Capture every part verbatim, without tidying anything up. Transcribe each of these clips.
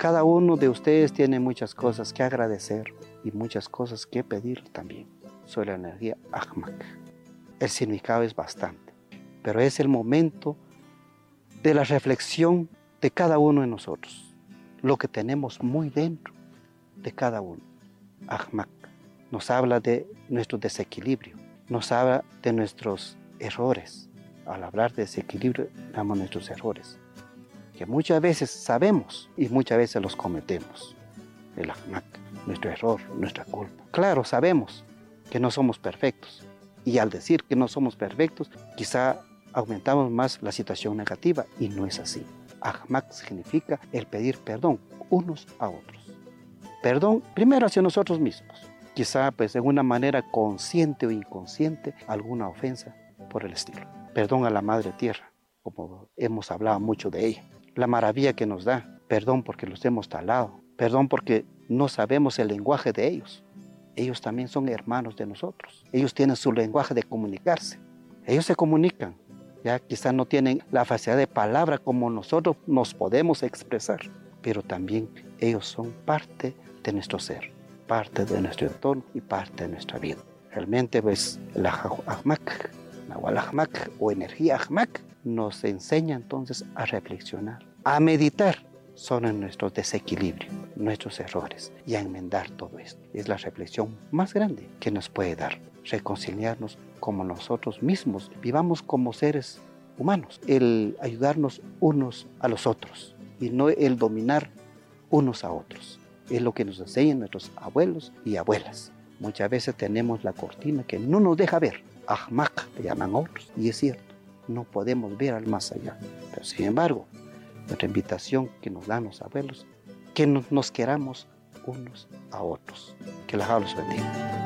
cada uno de ustedes tiene muchas cosas que agradecer y muchas cosas que pedir también. Soy la energía Ajmak. El significado es bastante, pero es el momento de la reflexión de cada uno de nosotros, lo que tenemos muy dentro de cada uno. Ajmak nos habla de nuestro desequilibrio, nos habla de nuestros errores. Al hablar de desequilibrio, hablamos de nuestros errores, que muchas veces sabemos y muchas veces los cometemos. El Ajmak, nuestro error, nuestra culpa. Claro, sabemos que no somos perfectos, y al decir que no somos perfectos, quizá aumentamos más la situación negativa, y no es así. Ajmak significa el pedir perdón unos a otros. Perdón primero hacia nosotros mismos. Quizá pues de una manera consciente o inconsciente alguna ofensa por el estilo. Perdón a la Madre Tierra, como hemos hablado mucho de ella. La maravilla que nos da. Perdón porque los hemos talado. Perdón porque no sabemos el lenguaje de ellos. Ellos también son hermanos de nosotros. Ellos tienen su lenguaje de comunicarse. Ellos se comunican. Ya quizás no tienen la facilidad de palabra como nosotros nos podemos expresar. Pero también ellos son parte de nuestro ser, parte de nuestro entorno y parte de nuestra vida. Realmente pues la Ajmak, Nahual Ajmak o energía Ajmak nos enseña entonces a reflexionar, a meditar sobre nuestro desequilibrio, nuestros errores y a enmendar todo esto. Es la reflexión más grande que nos puede dar, reconciliarnos como nosotros mismos, vivamos como seres humanos, el ayudarnos unos a los otros y no el dominar unos a otros. Es lo que nos enseñan nuestros abuelos y abuelas. Muchas veces tenemos la cortina que no nos deja ver. Ajmak le llaman a otros. Y es cierto, no podemos ver al más allá. Pero sin embargo, nuestra invitación que nos dan los abuelos, que nos, nos queramos unos a otros. Que la los bendiga.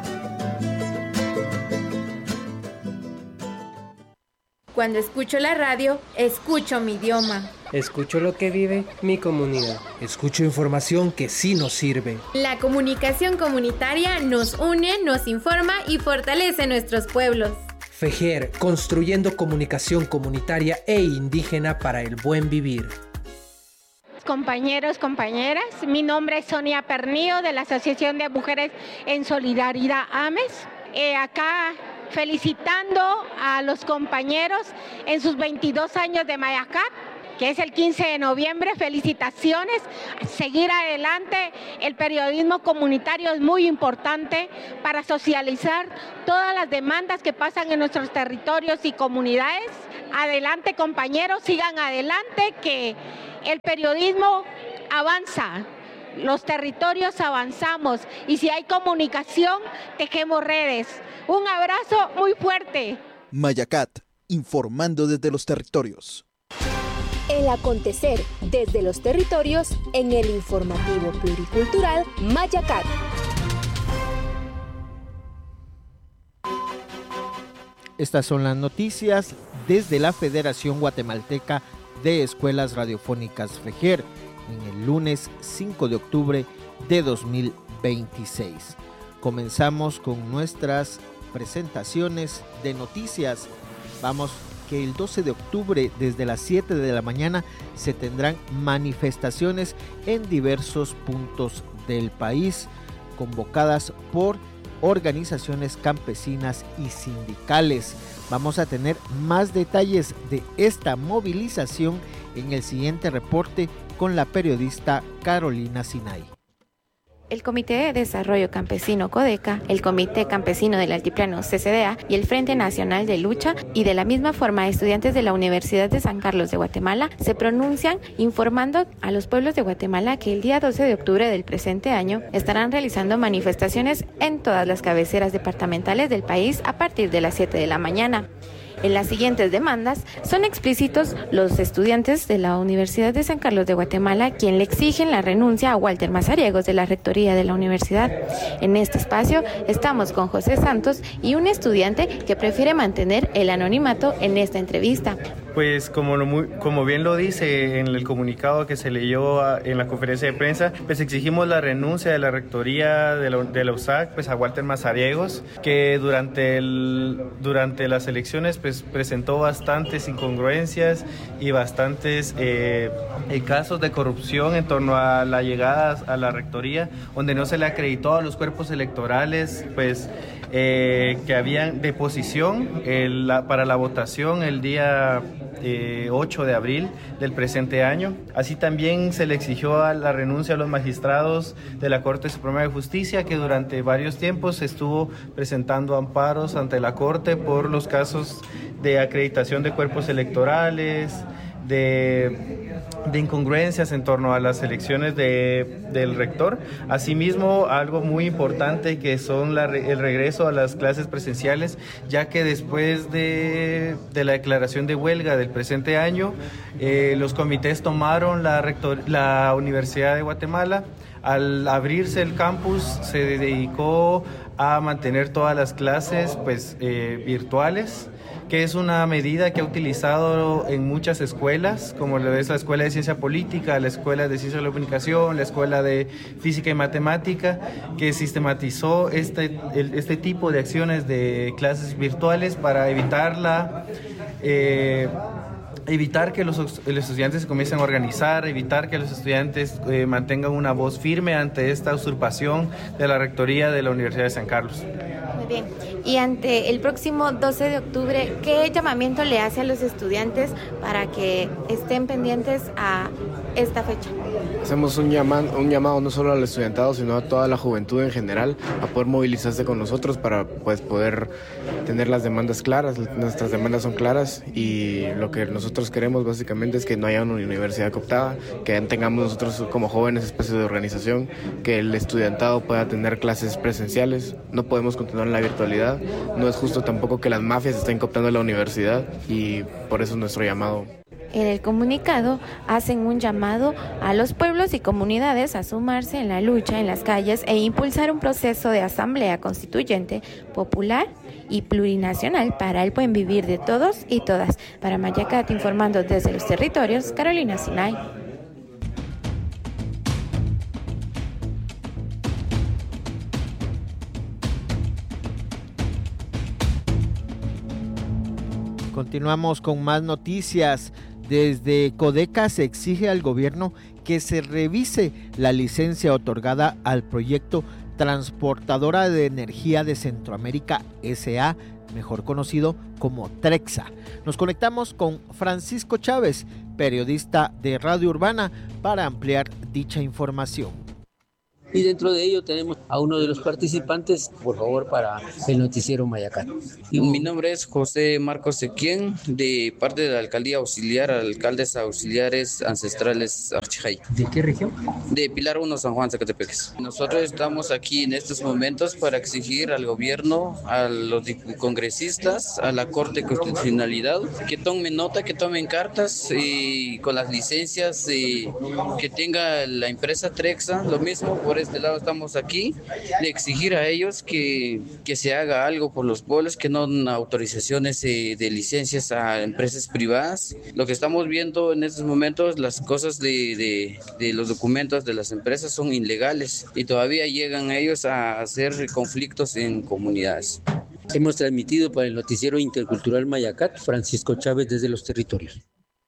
Cuando escucho la radio, escucho mi idioma. Escucho lo que vive mi comunidad. Escucho información que sí nos sirve. La comunicación comunitaria nos une, nos informa y fortalece nuestros pueblos. FEJER, construyendo comunicación comunitaria e indígena para el buen vivir. Compañeros, compañeras, mi nombre es Sonia Pernillo de la Asociación de Mujeres en Solidaridad AMES. Eh, acá felicitando a los compañeros en sus veintidós años de Mayacap, que es el quince de noviembre. Felicitaciones, seguir adelante. El periodismo comunitario es muy importante para socializar todas las demandas que pasan en nuestros territorios y comunidades. Adelante, compañeros, sigan adelante, que el periodismo avanza. Los territorios avanzamos y si hay comunicación, tejemos redes. Un abrazo muy fuerte. Mayacat, informando desde los territorios. El acontecer desde los territorios en el informativo pluricultural Mayacat. Estas son las noticias desde la Federación Guatemalteca de Escuelas Radiofónicas FEJER en el lunes cinco de octubre de dos mil veintiséis. Comenzamos con nuestras presentaciones de noticias. Vamos que el doce de octubre desde las siete de la mañana se tendrán manifestaciones en diversos puntos del país convocadas por organizaciones campesinas y sindicales. Vamos a tener más detalles de esta movilización en el siguiente reporte con la periodista Carolina Sinay. El Comité de Desarrollo Campesino CODECA, el Comité Campesino del Altiplano C C D A y el Frente Nacional de Lucha, y de la misma forma estudiantes de la Universidad de San Carlos de Guatemala, se pronuncian informando a los pueblos de Guatemala que el día doce de octubre del presente año estarán realizando manifestaciones en todas las cabeceras departamentales del país a partir de las siete de la mañana. En las siguientes demandas son explícitos los estudiantes de la Universidad de San Carlos de Guatemala, quien le exigen la renuncia a Walter Mazariegos de la rectoría de la universidad. En este espacio estamos con José Santos y un estudiante que prefiere mantener el anonimato en esta entrevista. Pues como, lo muy, como bien lo dice en el comunicado que se leyó a, en la conferencia de prensa, pues exigimos la renuncia de la rectoría de la, de la U S A C pues a Walter Mazariegos, que durante, el, durante las elecciones pues, presentó bastantes incongruencias y bastantes eh, casos de corrupción en torno a la llegada a la rectoría, donde no se le acreditó a los cuerpos electorales pues, eh, que habían de posición eh, la, para la votación el día eh, ocho de abril del presente año. Así también se le exigió a la renuncia a los magistrados de la Corte Suprema de Justicia, que durante varios tiempos estuvo presentando amparos ante la Corte por los casos de acreditación de cuerpos electorales, de, de incongruencias en torno a las elecciones de, del rector. Asimismo, algo muy importante que son la, el regreso a las clases presenciales, ya que después de, de la declaración de huelga del presente año, eh, los comités tomaron la, rector, la Universidad de Guatemala. Al abrirse el campus, se dedicó a mantener todas las clases pues, eh, virtuales, que es una medida que ha utilizado en muchas escuelas, como lo es la Escuela de Ciencia Política, la Escuela de Ciencia de la Comunicación, la Escuela de Física y Matemática, que sistematizó este, el, este tipo de acciones de clases virtuales para evitar la... Eh, evitar que los, los estudiantes se comiencen a organizar, evitar que los estudiantes eh, mantengan una voz firme ante esta usurpación de la rectoría de la Universidad de San Carlos. Muy bien. Y ante el próximo doce de octubre, ¿qué llamamiento le hace a los estudiantes para que estén pendientes a esta fecha? Hacemos un llamado, un llamado no solo al estudiantado, sino a toda la juventud en general, a poder movilizarse con nosotros para pues, poder tener las demandas claras. Nuestras demandas son claras y lo que nosotros queremos básicamente es que no haya una universidad cooptada, que tengamos nosotros como jóvenes espacios de organización, que el estudiantado pueda tener clases presenciales. No podemos continuar en la virtualidad. No es justo tampoco que las mafias estén cooptando la universidad y por eso es nuestro llamado. En el comunicado hacen un llamado a los pueblos y comunidades a sumarse en la lucha en las calles e impulsar un proceso de asamblea constituyente popular y plurinacional para el buen vivir de todos y todas. Para Mayacat, informando desde los territorios, Carolina Sinay. Continuamos con más noticias. Desde Codeca se exige al gobierno que se revise la licencia otorgada al proyecto Transportadora de Energía de Centroamérica S A, mejor conocido como TREXA. Nos conectamos con Francisco Chávez, periodista de Radio Urbana, para ampliar dicha información. Y dentro de ello tenemos a uno de los participantes, por favor, para el noticiero Mayacat. Mi nombre es José Marcos Sequien, de parte de la Alcaldía Auxiliar, Alcaldes Auxiliares Ancestrales Archijay. ¿De qué región? De Pilar uno, San Juan, Zacatepeques. Nosotros estamos aquí en estos momentos para exigir al gobierno, a los congresistas, a la Corte de Constitucionalidad, que tomen nota, que tomen cartas y con las licencias y que tenga la empresa TREXA, lo mismo por este lado estamos aquí, de exigir a ellos que, que se haga algo por los pueblos, que no den autorizaciones eh, de licencias a empresas privadas. Lo que estamos viendo en estos momentos, las cosas de, de, de los documentos de las empresas son ilegales y todavía llegan ellos a hacer conflictos en comunidades. Hemos transmitido para el noticiero intercultural Mayacat, Francisco Chávez desde los territorios.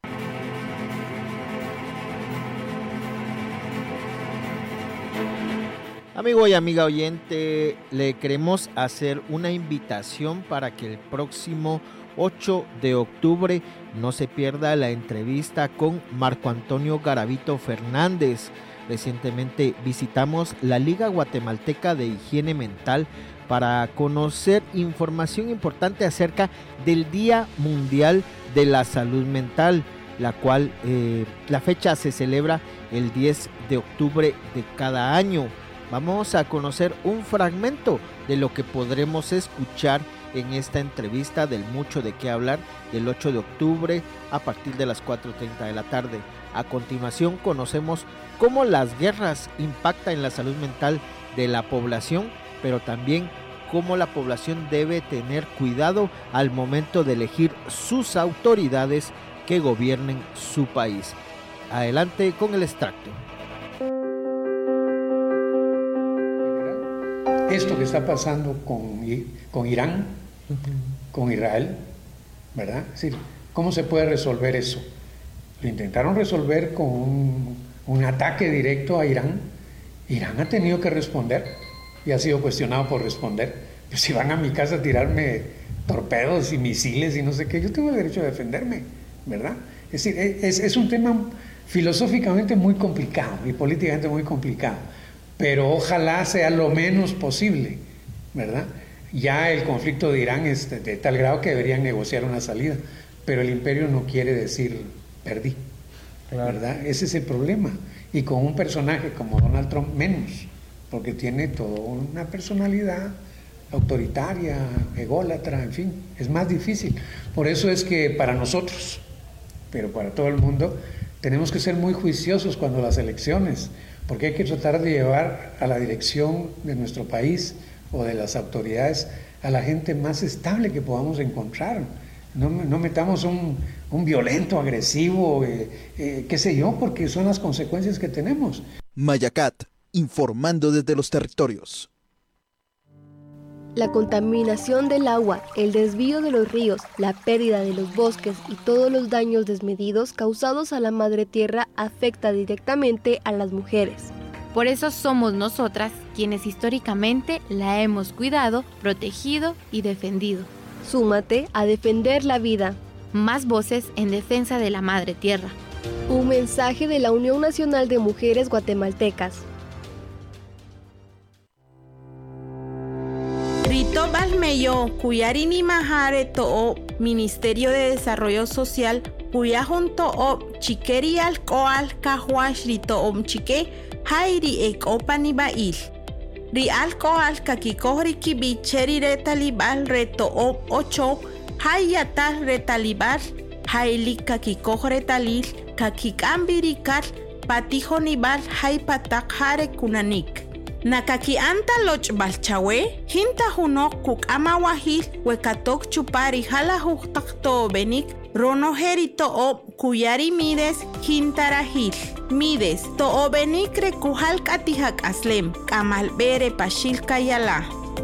Amigo y amiga oyente, le queremos hacer una invitación para que el próximo ocho de octubre no se pierda la entrevista con Marco Antonio Garavito Fernández. Recientemente visitamos la Liga Guatemalteca de Higiene Mental para conocer información importante acerca del Día Mundial de la Salud Mental, la cual eh, la fecha se celebra el diez de octubre de cada año. Vamos a conocer un fragmento de lo que podremos escuchar en esta entrevista del mucho de qué hablar del ocho de octubre a partir de las cuatro treinta de la tarde. A continuación conocemos cómo las guerras impactan en la salud mental de la población, pero también cómo la población debe tener cuidado al momento de elegir sus autoridades que gobiernen su país. Adelante con el extracto. Esto que está pasando con, con Irán, uh-huh. con Israel, ¿verdad? Es decir, ¿cómo se puede resolver eso? Lo intentaron resolver con un, un ataque directo a Irán. Irán ha tenido que responder y ha sido cuestionado por responder. Pues si van a mi casa a tirarme torpedos y misiles y no sé qué, yo tengo el derecho a defenderme, ¿verdad? Es decir, es, es un tema filosóficamente muy complicado y políticamente muy complicado, pero ojalá sea lo menos posible, ¿verdad? Ya el conflicto de Irán es de, de tal grado que deberían negociar una salida, pero el imperio no quiere decir perdí, ¿verdad? Ese es el problema. Y con un personaje como Donald Trump menos, porque tiene toda una personalidad autoritaria, ególatra, en fin, es más difícil. Por eso es que para nosotros, pero para todo el mundo, tenemos que ser muy juiciosos cuando las elecciones, porque hay que tratar de llevar a la dirección de nuestro país o de las autoridades a la gente más estable que podamos encontrar. No, no metamos un, un violento, agresivo, eh, eh, qué sé yo, porque son las consecuencias que tenemos. Mayacat, informando desde los territorios. La contaminación del agua, el desvío de los ríos, la pérdida de los bosques y todos los daños desmedidos causados a la madre tierra afecta directamente a las mujeres. Por eso somos nosotras quienes históricamente la hemos cuidado, protegido y defendido. Súmate a defender la vida. Más voces en defensa de la madre tierra. Un mensaje de la Unión Nacional de Mujeres Guatemaltecas. Rito Balmeyo, Cuyarini Mahare To'o, Ministerio de Desarrollo Social, Cuyajun To'o, Chiqueri Alcoal, Cajuash, Rito Om Chique, Hairi Ek Opani Bail. Ri Alcoal, Kakikohri Kibi, Cheri Retalibal, Reto O Ocho, Hayata Retalibal, Haili Kakikoh Retalil, Kakikambirikal, Patijonibal, Haipatak Hare Kunanik. Nakaki anta loch balchawe, hinta huno kuk amawahil, wekatok chupari hala huktak to benik, rono herito o kuyari mides, hintarahil. Mides, to o benik rekuhal katihak aslem, kamal bere pashil kayala.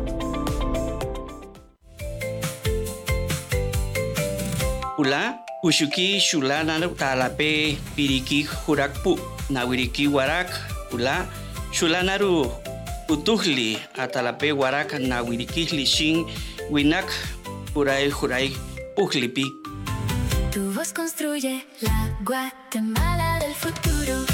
Ula, ushuki shulana talape piriki hurakpu, nawiriki warak, ula, shulanaru utuhli atalape warak nawirikihli shin winak uray huray uhlipi. Tu voz construye la Guatemala del futuro.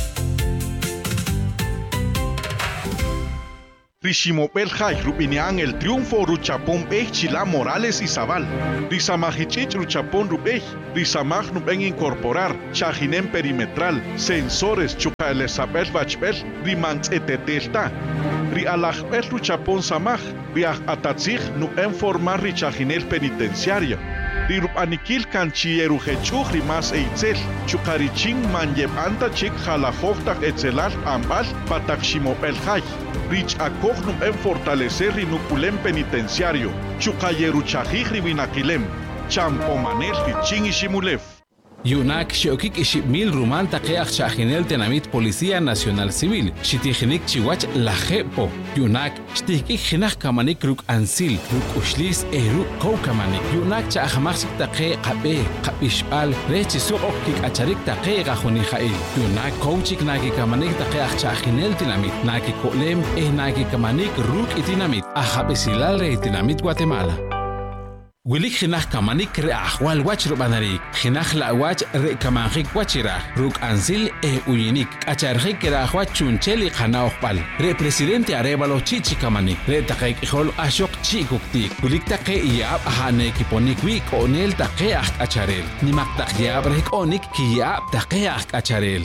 Rishimopel Jai Rubinian el triunfo Ruchapón Ej Chila Morales y Zabal. Risamajichich Ruchapón Rubej. Risamaj Nuben incorporar. Chajinem perimetral. Sensores Chucaelesabel Bachbel. Rimans etetelta. Rialajbel Ruchapón Samaj. Riaj Atatzig Nuben formar Richajinel penitenciario. Rirupanikil Canchierujechuj Rimas Eitzel. Chucarichin Manjeb Anta Chik Jalajoktak Etzelal Ambal Patak Shimopel Jai. Rich acognum en fortalecer rinuculem penitenciario, chucayeru chajijri vinakilem, champomanel hichin y shimulef. Yunak Shokik Ishimil Ruman Takeach Chajinel Tenamit Policía Nacional Civil, Shitijinik Chiwach Lajepo, Yunak, Shtikik Hinak Kamanik Ruk Ansil, Ruk Ushlis Eruk Koukamanik, Yunak Chahamaxik Take Kabe, Kapishpal, Rechisuk Kik Acharik Take Gahuni Jail, Yunak Kouchik Naki Kamanik Takeach Chajinel Tinamit, Naki Kolem, Eh Naki Kamanik Ruk Itinamit, Ajabesilal Reitinamit Guatemala. Wilik jinah kamanik re ahwal wach rubanarik, jinah la wach re kamanjik wachira, ruk ansil e uyinik, acharjik ra ahwach chuncheli jana okpal, re presidente Arevalo chichi kamanik, re takek ihol ashok chikuktik, wilik take iab ahane kiponik wik onel take aht acharel, nimak tak yab rek onik ki yab take aht acharel.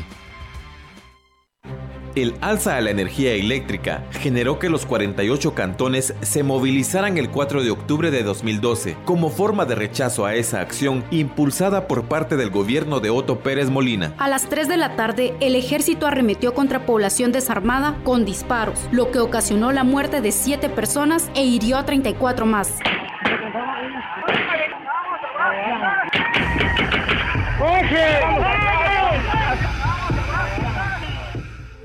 El alza a la energía eléctrica generó que los cuarenta y ocho cantones se movilizaran el cuatro de octubre de dos mil doce como forma de rechazo a esa acción impulsada por parte del gobierno de Otto Pérez Molina. A las tres de la tarde, el ejército arremetió contra población desarmada con disparos, lo que ocasionó la muerte de siete personas e hirió a treinta y cuatro más.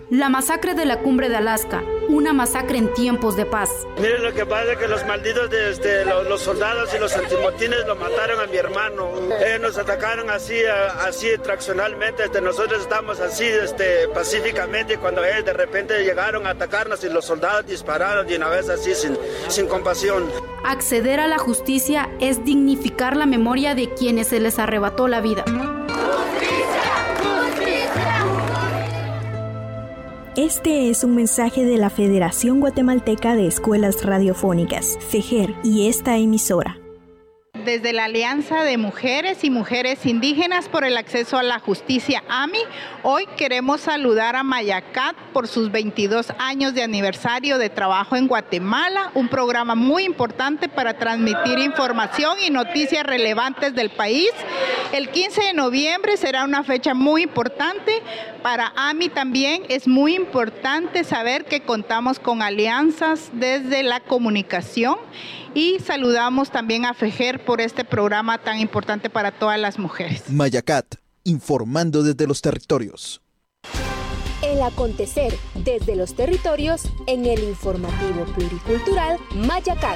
La masacre de la cumbre de Alaska, una masacre en tiempos de paz. Miren, lo que pasa es que los malditos, de este, los, los soldados y los antimotines lo mataron a mi hermano. Ellos nos atacaron así, así traccionalmente. Este, nosotros estamos así este, pacíficamente, y cuando ellos de repente llegaron a atacarnos y los soldados dispararon de una vez así sin, sin compasión. Acceder a la justicia es dignificar la memoria de quienes se les arrebató la vida. Este es un mensaje de la Federación Guatemalteca de Escuelas Radiofónicas, FEJER, y esta emisora. Desde la Alianza de Mujeres y Mujeres Indígenas por el Acceso a la Justicia, A M I, hoy queremos saludar a Mayacat por sus veintidós años de aniversario de trabajo en Guatemala, un programa muy importante para transmitir información y noticias relevantes del país. El quince de noviembre será una fecha muy importante. Para A M I también es muy importante saber que contamos con alianzas desde la comunicación. Y saludamos también a FEJER por este programa tan importante para todas las mujeres. Mayacat, informando desde los territorios. El acontecer desde los territorios en el informativo pluricultural Mayacat.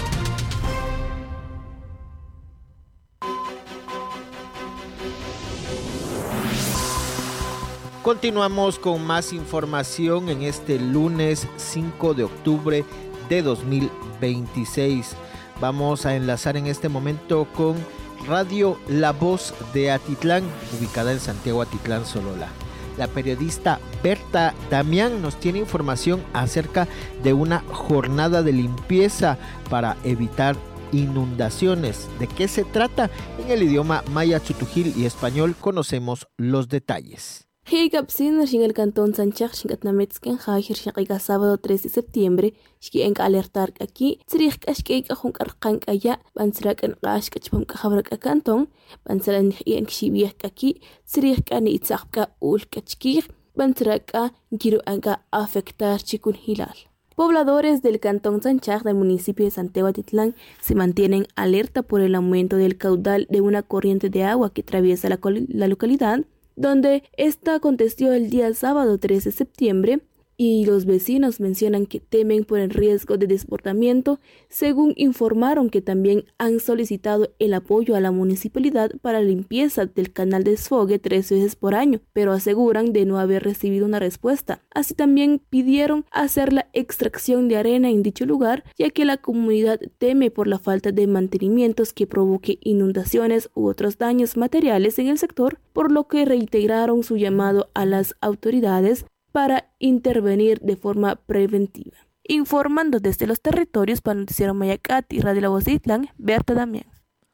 Continuamos con más información en este lunes cinco de octubre de dos mil veintiséis. Vamos a enlazar en este momento con Radio La Voz de Atitlán, ubicada en Santiago Atitlán, Solola. La periodista Berta Damián nos tiene información acerca de una jornada de limpieza para evitar inundaciones. ¿De qué se trata? En el idioma maya, chutujil y español conocemos los detalles. Higapsin en el cantón Sanchak Shingatnametzken Hajir Shakiga sábado tres de septiembre, Shki alertar aquí, Zrich Kashkeik Ahunk Arkank Aya, Bansrak en Gash Kachpam Kahabrak Cantón, Bansalan en Kshibiak aquí, Zrich Kani Itzakka Ul Kachkir, Bansraka Giru Anga afectar Chikun Hilal. Pobladores del cantón Sanchak del municipio de Santiago Atitlán se mantienen alerta por el aumento del caudal de una corriente de agua que atraviesa la, la localidad, donde esta aconteció el día sábado tres de septiembre, y los vecinos mencionan que temen por el riesgo de desbordamiento, según informaron que también han solicitado el apoyo a la municipalidad para la limpieza del canal de desfogue tres veces por año, pero aseguran de no haber recibido una respuesta. Así también pidieron hacer la extracción de arena en dicho lugar, ya que la comunidad teme por la falta de mantenimientos que provoque inundaciones u otros daños materiales en el sector, por lo que reiteraron su llamado a las autoridades para intervenir de forma preventiva. Informando desde los territorios para Noticiero Mayacat y Radio La Voz de Atitlán, Berta Damián.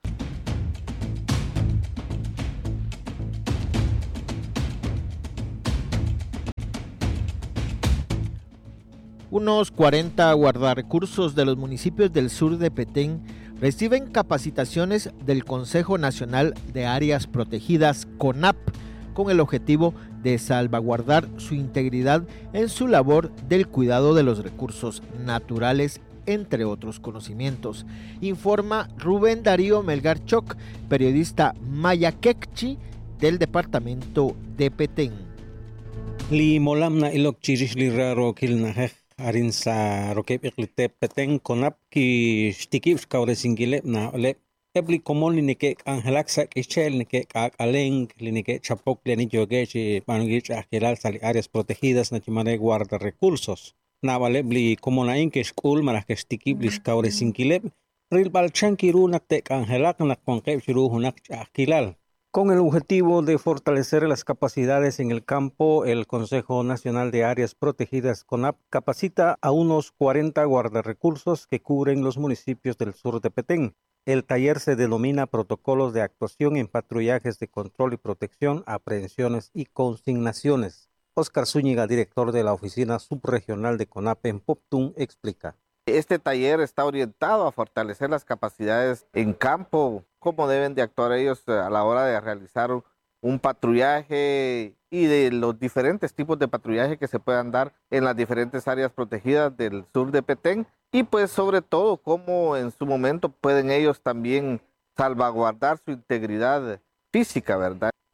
Unos cuarenta guardarrecursos de los municipios del sur de Petén reciben capacitaciones del Consejo Nacional de Áreas Protegidas, CONAP, con el objetivo de salvaguardar su integridad en su labor del cuidado de los recursos naturales, entre otros conocimientos. Informa Rubén Darío Melgar Choc, periodista mayaquechi del departamento de Petén. Li molamna ilok chirish li raro kilnahej arin sa rokep iklite Petén CONAP ki shtikip shkaure singile na ole Ebli komon li nike angelaksak ichel nike aleng li nike chapok li nijoge chi banugich akilal sali áreas protegidas na chimare guarda recursos. Na vale bli komon ain ke skul maras ke stikib li shkaure sinkileb ril balchan kiru nakte angelak nak konkep chiru hunak akilal. Con el objetivo de fortalecer las capacidades en el campo, el Consejo Nacional de Áreas Protegidas CONAP capacita a unos cuarenta guardarrecursos que cubren los municipios del sur de Petén. El taller se denomina Protocolos de Actuación en Patrullajes de Control y Protección, Aprehensiones y Consignaciones. Óscar Zúñiga, director de la Oficina Subregional de CONAP en Poptún, explica. Este taller está orientado a fortalecer las capacidades en campo, cómo deben de actuar ellos a la hora de realizar un patrullaje y de los diferentes tipos de patrullaje que se puedan dar en las diferentes áreas protegidas del sur de Petén. Y pues sobre todo cómo en su momento pueden ellos también salvaguardar su integridad física, ¿verdad?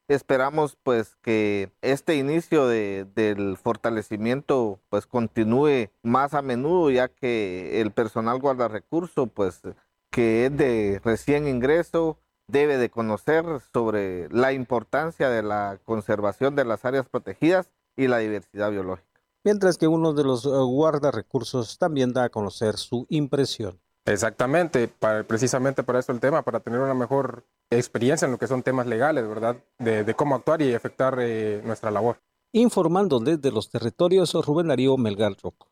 Esperamos pues que este inicio de, del fortalecimiento pues continúe más a menudo, ya que el personal guardarrecursos pues que es de recién ingreso debe de conocer sobre la importancia de la conservación de las áreas protegidas y la diversidad biológica. Mientras que uno de los uh, guardarrecursos también da a conocer su impresión. Exactamente, para, precisamente para eso el tema, para tener una mejor experiencia en lo que son temas legales, ¿verdad? De, de cómo actuar y afectar eh, nuestra labor. Informando desde los territorios, Rubén Darío Melgar Rocco.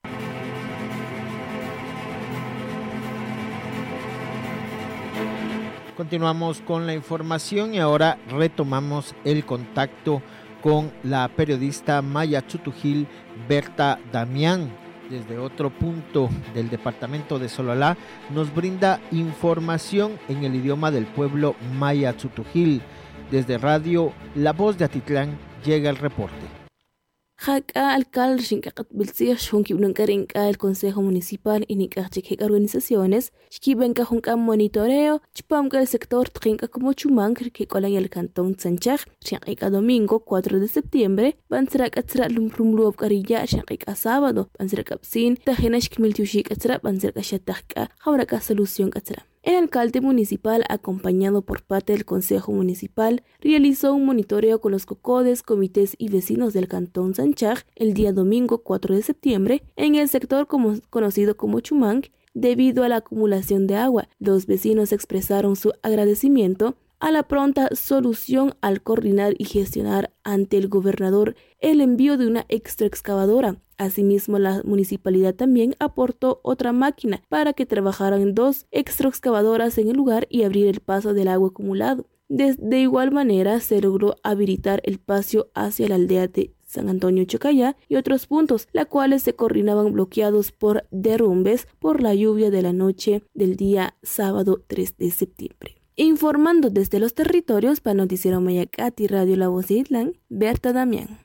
Continuamos con la información y ahora retomamos el contacto con la periodista Maya Chutujil Berta Damián. Desde otro punto del departamento de Sololá nos brinda información en el idioma del pueblo Maya Chutujil. Desde Radio La Voz de Atitlán llega el reporte. Jaca alcalde Shinkakat Bilsir Shunki Unankarinka el Consejo Municipal y Nikachik organizaciones, Shkibenka Junka monitoreo, Chipamka el sector Trinka como Chumank que cola el cantón Sanchach, Shanka domingo cuatro de septiembre, Bansrak Atra Lumrumluov Karilla, Shanka sábado, Bansrak Absin, Tajenash Kmiltushik Atra, Bansrak Shataka, Hauraka Solución Atra. El alcalde municipal, acompañado por parte del Consejo Municipal, realizó un monitoreo con los cocodes, comités y vecinos del cantón Sanchach el día domingo cuatro de septiembre en el sector como, conocido como Chumank. Debido a la acumulación de agua, los vecinos expresaron su agradecimiento a la pronta solución al coordinar y gestionar ante el gobernador el envío de una extraexcavadora. Asimismo, la municipalidad también aportó otra máquina para que trabajaran dos extraexcavadoras en el lugar y abrir el paso del agua acumulado. De, de igual manera, se logró habilitar el paso hacia la aldea de San Antonio Chocayá y otros puntos, las cuales se coordinaban bloqueados por derrumbes por la lluvia de la noche del día sábado tres de septiembre. Informando desde los territorios para Noticiero Mayacat y Radio La Voz de Itlán, Berta Damián.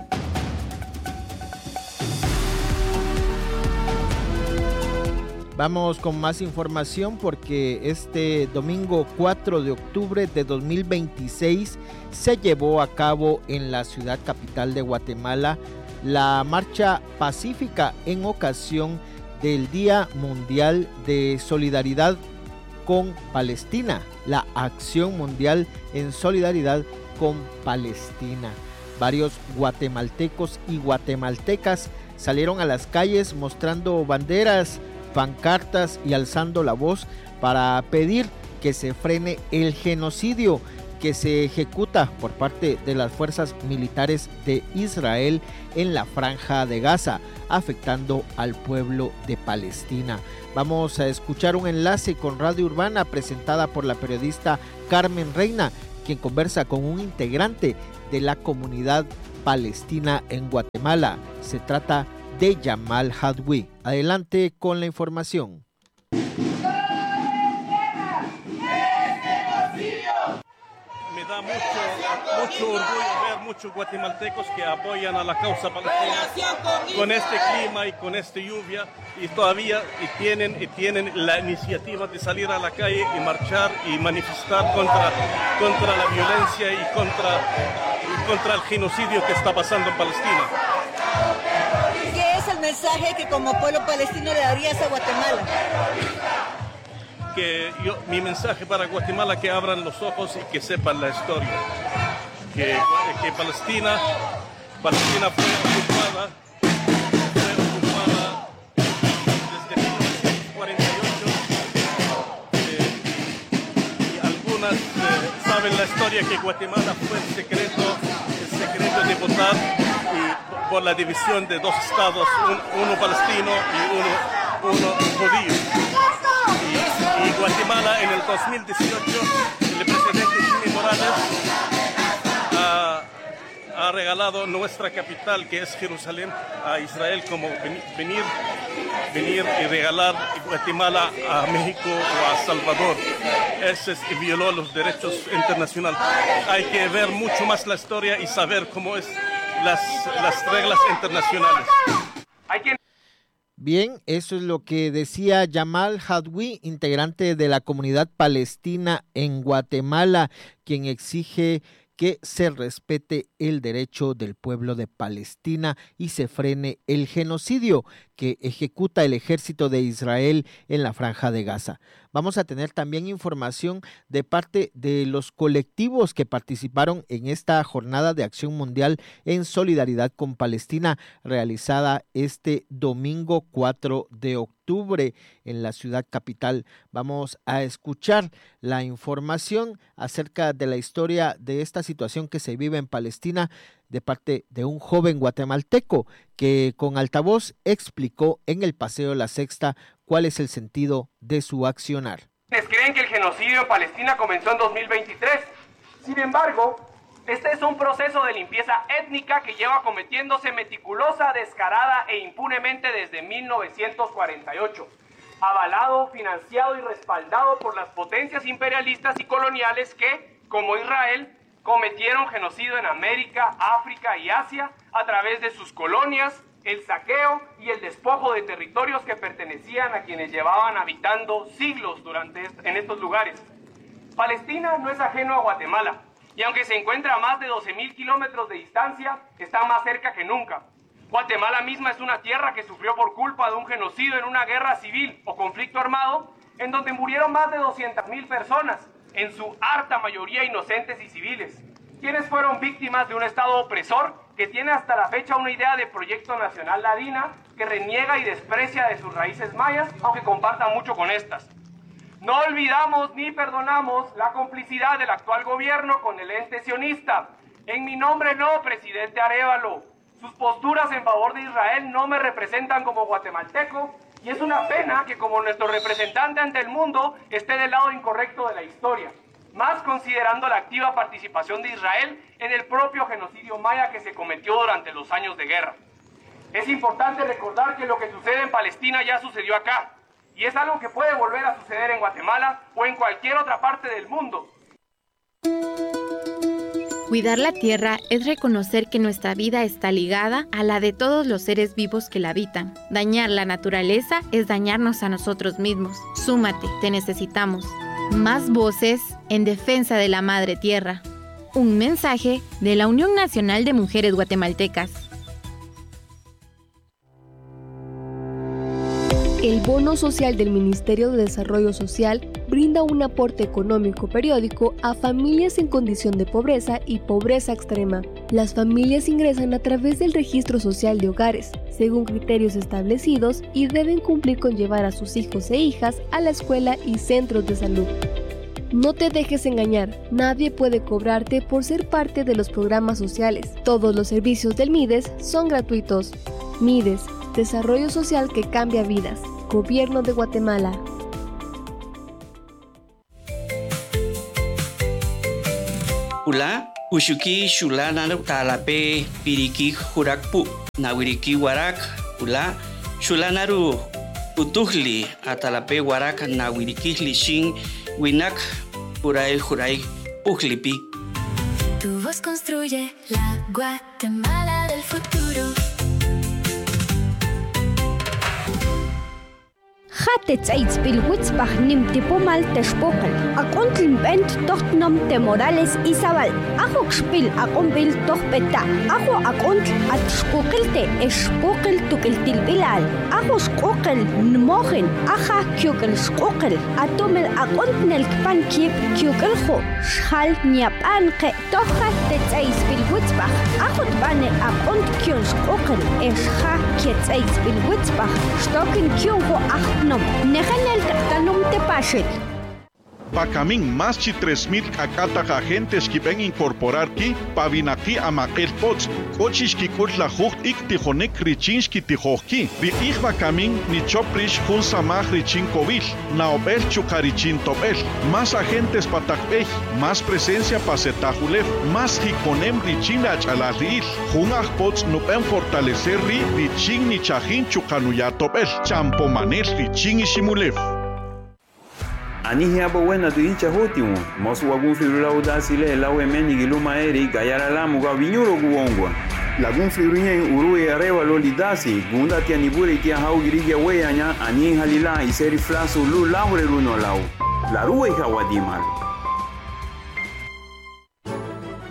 Vamos con más información porque este domingo cuatro de octubre de dos mil veintiséis se llevó a cabo en la ciudad capital de Guatemala la marcha pacífica en ocasión del Día Mundial de Solidaridad con Palestina, la Acción Mundial en Solidaridad con Palestina. Varios guatemaltecos y guatemaltecas salieron a las calles mostrando banderas, pancartas y alzando la voz para pedir que se frene el genocidio que se ejecuta por parte de las fuerzas militares de Israel en la Franja de Gaza, afectando al pueblo de Palestina. Vamos a escuchar un enlace con Radio Urbana presentada por la periodista Carmen Reina, quien conversa con un integrante de la comunidad palestina en Guatemala. Se trata de Yamal Hadwi. Adelante con la información. Me da mucho, mucho orgullo ver muchos guatemaltecos que apoyan a la causa palestina con este clima y con esta lluvia, y todavía y tienen, y tienen la iniciativa de salir a la calle y marchar y manifestar contra, contra la violencia y contra, y contra el genocidio que está pasando en Palestina. ¿Qué es el mensaje que como pueblo palestino le darías a Guatemala? Que yo, mi mensaje para Guatemala, que abran los ojos y que sepan la historia. Que, que Palestina, Palestina fue ocupada, fue ocupada desde mil novecientos cuarenta y ocho. Eh, y algunas eh, saben la historia que Guatemala fue el secreto, el secreto de votar y, por la división de dos estados, un, uno palestino y uno, uno judío. Y, y Guatemala en el dos mil dieciocho, el presidente Jimmy Morales ha, ha regalado nuestra capital, que es Jerusalén, a Israel, como venir, venir y regalar Guatemala a México o a Salvador. Ese es que violó los derechos internacionales. Hay que ver mucho más la historia y saber cómo es las, las reglas internacionales. Hay que Bien, eso es lo que decía Yamal Hadwi, integrante de la comunidad palestina en Guatemala, quien exige que se respete el derecho del pueblo de Palestina y se frene el genocidio que ejecuta el ejército de Israel en la Franja de Gaza. Vamos a tener también información de parte de los colectivos que participaron en esta jornada de acción mundial en solidaridad con Palestina realizada este domingo cuatro de octubre en la ciudad capital. Vamos a escuchar la información acerca de la historia de esta situación que se vive en Palestina de parte de un joven guatemalteco que con altavoz explicó en el Paseo La Sexta cuál es el sentido de su accionar. Creen que el genocidio en Palestina comenzó en dos mil veintitrés. Sin embargo, este es un proceso de limpieza étnica que lleva cometiéndose meticulosa, descarada e impunemente desde mil novecientos cuarenta y ocho, avalado, financiado y respaldado por las potencias imperialistas y coloniales que, como Israel, cometieron genocidio en América, África y Asia a través de sus colonias, el saqueo y el despojo de territorios que pertenecían a quienes llevaban habitando siglos durante est- en estos lugares. Palestina no es ajeno a Guatemala, y aunque se encuentra a más de doce mil kilómetros de distancia, está más cerca que nunca. Guatemala misma es una tierra que sufrió por culpa de un genocidio en una guerra civil o conflicto armado, en donde murieron más de doscientas mil personas, en su harta mayoría inocentes y civiles, quienes fueron víctimas de un Estado opresor que tiene hasta la fecha una idea de proyecto nacional ladina que reniega y desprecia de sus raíces mayas, aunque comparta mucho con estas. No olvidamos ni perdonamos la complicidad del actual gobierno con el ente sionista. En mi nombre no, presidente Arévalo. Sus posturas en favor de Israel no me representan como guatemalteco, y es una pena que como nuestro representante ante el mundo esté del lado incorrecto de la historia, más considerando la activa participación de Israel en el propio genocidio maya que se cometió durante los años de guerra. Es importante recordar que lo que sucede en Palestina ya sucedió acá, y es algo que puede volver a suceder en Guatemala o en cualquier otra parte del mundo. Cuidar la tierra es reconocer que nuestra vida está ligada a la de todos los seres vivos que la habitan. Dañar la naturaleza es dañarnos a nosotros mismos. Súmate, te necesitamos. Más voces en defensa de la madre tierra. Un mensaje de la Unión Nacional de Mujeres Guatemaltecas. El Bono Social del Ministerio de Desarrollo Social brinda un aporte económico periódico a familias en condición de pobreza y pobreza extrema. Las familias ingresan a través del Registro Social de Hogares, según criterios establecidos, y deben cumplir con llevar a sus hijos e hijas a la escuela y centros de salud. No te dejes engañar, nadie puede cobrarte por ser parte de los programas sociales. Todos los servicios del MIDES son gratuitos. MIDES, Desarrollo Social que cambia vidas. Gobierno de Guatemala. Ula, Ushuki Shulana Talape Piriki Hurakpu, Nawiriki Warak, Ula, Shulanaru Utuhli, Atalape Warak, Nawiriki Lishin, Winak, Uray Huray, Pujlipi. Tu voz construye la Guatemala del futuro. خاتت عيد بالوتس بخنم تبومال تشبوكل أكون تلمبنت تختنم تموراليس إسابال أخوك شبيل أكون بيل تخبتا أخو أكون أتشبوكل تي إشبوكل توكل تلبلال أخو شقوكل نموخن أخا كيوكل شقوكل أتومل أكون نلكبان كيب كيوكل خو شخال نيابان قي تخاتت عيد بالوتس بخ أخو تباني أكون كيون شقوكل إشخا كيت عيد بالوتس بخ شتوكن كيون خو أخ No, nejanel tatanum te pashel. Pacamin más de tres mil cacata agentes que ven incorporar aquí, pavinaki a maquel pots, cochis que curt la jucht ik tijonek richinski tijoki, ri ich vacamin ni choprish hun samach richin kovil, naobel chukarichin tobel, más agentes patakbej, más presencia pasetajulef, más hikonem richin achalaril, hun pots no pen fortalecer ri richin ni chajin chukanuyatobel, champomanel richin ishimulef. Ani hiabo wena tu hincha hotimu, mosu wagun firula udasile la wemeni giluma eri gayara lamu ga vinyuro guongwa. Lagun firuyen urue arewa lolidasi, gunda tianibure tia hau girigia weyanya ani halila iseri flasu lu laure runo lau. La rue hawadimal.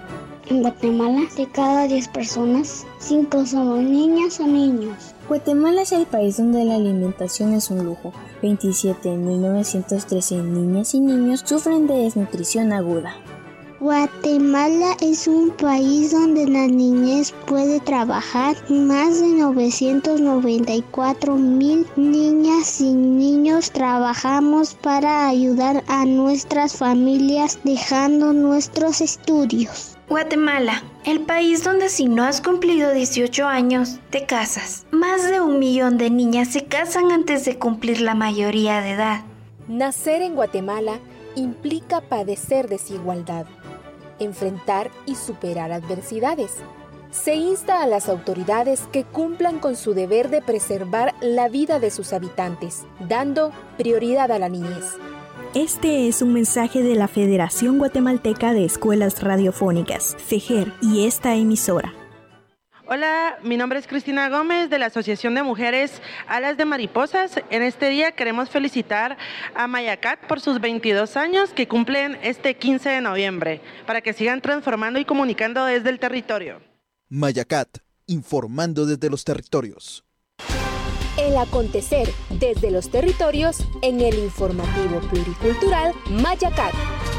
En Guatemala, de cada diez personas, cinco somos niñas o niños. Guatemala es el país donde la alimentación es un lujo. veintisiete de mil novecientos trece niñas y niños sufren de desnutrición aguda. Guatemala es un país donde la niñez puede trabajar. Más de novecientos noventa y cuatro mil niñas y niños trabajamos para ayudar a nuestras familias dejando nuestros estudios. Guatemala, el país donde si no has cumplido dieciocho años, te casas. Más de un millón de niñas se casan antes de cumplir la mayoría de edad. Nacer en Guatemala implica padecer desigualdad, enfrentar y superar adversidades. Se insta a las autoridades que cumplan con su deber de preservar la vida de sus habitantes, dando prioridad a la niñez. Este es un mensaje de la Federación Guatemalteca de Escuelas Radiofónicas, FEGER, y esta emisora. Hola, mi nombre es Cristina Gómez de la Asociación de Mujeres Alas de Mariposas. En este día queremos felicitar a Mayacat por sus veintidós años que cumplen este quince de noviembre, para que sigan transformando y comunicando desde el territorio. Mayacat, informando desde los territorios. El acontecer desde los territorios en el informativo pluricultural Mayacat.